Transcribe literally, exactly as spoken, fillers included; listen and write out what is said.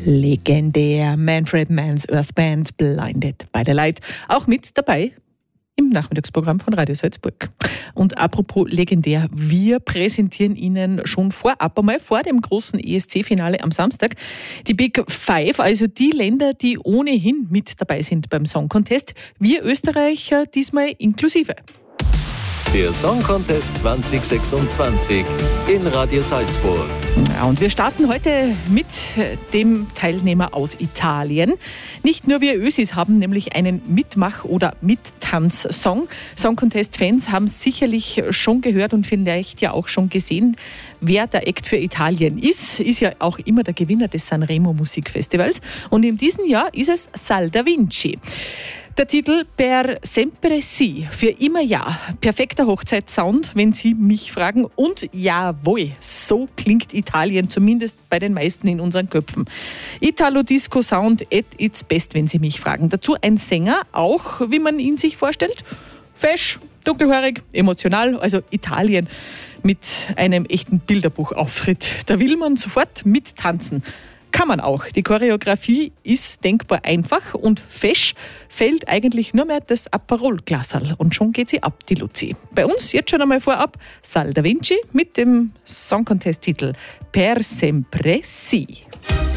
Legendär, Manfred Mann's Earth Band, Blinded by the Light, auch mit dabei im Nachmittagsprogramm von Radio Salzburg. Und apropos legendär, wir präsentieren Ihnen schon vorab einmal vor dem großen E S C-Finale am Samstag die Big Five, also die Länder, die ohnehin mit dabei sind beim Song Contest. Wir Österreicher diesmal inklusive. Der Song Contest zwanzig sechsundzwanzig in Radio Salzburg. Ja, und wir starten heute mit dem Teilnehmer aus Italien. Nicht nur wir Ösis haben nämlich einen Mitmach- oder Mittanz-Song. Song Contest-Fans haben sicherlich schon gehört und vielleicht ja auch schon gesehen, wer der Act für Italien ist. Ist ja auch immer der Gewinner des Sanremo Musikfestivals. Und in diesem Jahr ist es Sal da Vinci. Der Titel Per sempre sì, für immer ja. Perfekter Hochzeitssound, wenn Sie mich fragen. Und jawohl, so klingt Italien, zumindest bei den meisten in unseren Köpfen. Italo-Disco-Sound at its best, wenn Sie mich fragen. Dazu ein Sänger, auch wie man ihn sich vorstellt. Fesch, dunkelhaarig, emotional, also Italien mit einem echten Bilderbuchauftritt. Da will man sofort mittanzen. Kann man auch. Die Choreografie ist denkbar einfach und fesch fällt eigentlich nur mehr das Aperol-Glasserl und schon geht sie ab, die Luzi. Bei uns jetzt schon einmal vorab Sal da Vinci mit dem Song-Contest-Titel Per sempre sì.